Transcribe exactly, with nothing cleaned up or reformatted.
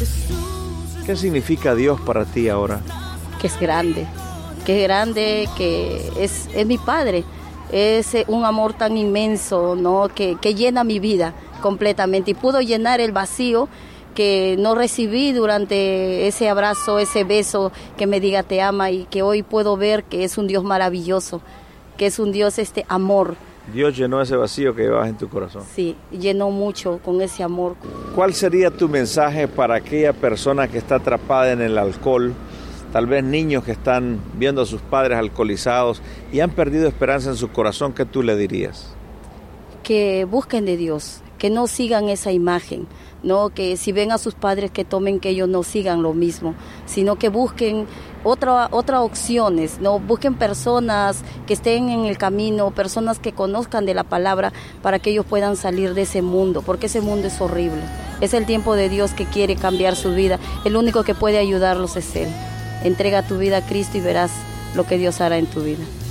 ¿Qué significa Dios para ti ahora? Que es grande, que es grande, que es, es mi Padre. Es un amor tan inmenso, ¿no? que, que llena mi vida completamente y pudo llenar el vacío que no recibí durante ese abrazo, ese beso que me diga te ama, y que hoy puedo ver que es un Dios maravilloso, que es un Dios este amor. Dios llenó ese vacío que llevabas en tu corazón. Sí, llenó mucho con ese amor. ¿Cuál sería tu mensaje para aquella persona que está atrapada en el alcohol? Tal vez niños que están viendo a sus padres alcoholizados y han perdido esperanza en su corazón, ¿qué tú le dirías? Que busquen de Dios, que no sigan esa imagen, no, que si ven a sus padres que tomen, que ellos no sigan lo mismo, sino que busquen otra, otras opciones, no, busquen personas que estén en el camino, personas que conozcan de la palabra para que ellos puedan salir de ese mundo, porque ese mundo es horrible. Es el tiempo de Dios que quiere cambiar su vida, el único que puede ayudarlos es Él. Entrega tu vida a Cristo y verás lo que Dios hará en tu vida.